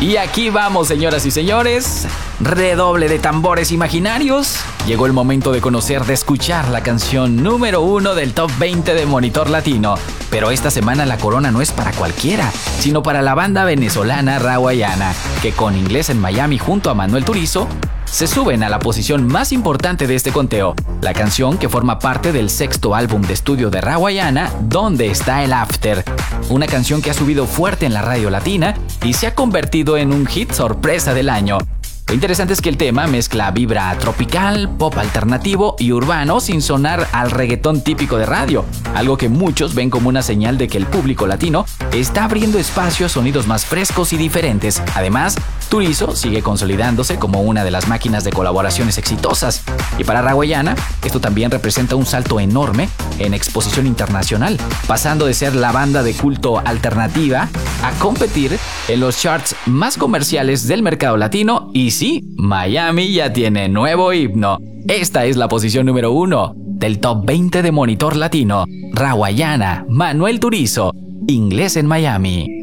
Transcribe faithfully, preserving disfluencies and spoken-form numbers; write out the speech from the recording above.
Y aquí vamos, señoras y señores. Redoble de tambores imaginarios. Llegó el momento de conocer, de escuchar la canción número uno del Top veinte de Monitor Latino. Pero esta semana la corona no es para cualquiera, sino para la banda venezolana Rawayana, que con Inglés en Miami junto a Manuel Turizo se suben a la posición más importante de este conteo. La canción que forma parte del sexto álbum de estudio de Rawayana, ¿Dónde está el After? Una canción que ha subido fuerte en la radio latina y se ha convertido en un hit sorpresa del año. Lo interesante es que el tema mezcla vibra tropical, pop alternativo y urbano sin sonar al reggaetón típico de radio, algo que muchos ven como una señal de que el público latino está abriendo espacio a sonidos más frescos y diferentes. Además, Turizo sigue consolidándose como una de las máquinas de colaboraciones exitosas. Y para Rawayana, esto también representa un salto enorme en exposición internacional, pasando de ser la banda de culto alternativa a competir en los charts más comerciales del mercado latino. Y sí, Miami ya tiene nuevo himno. Esta es la posición número uno del Top veinte de Monitor Latino. Rawayana, Manuel Turizo, Inglés en Miami.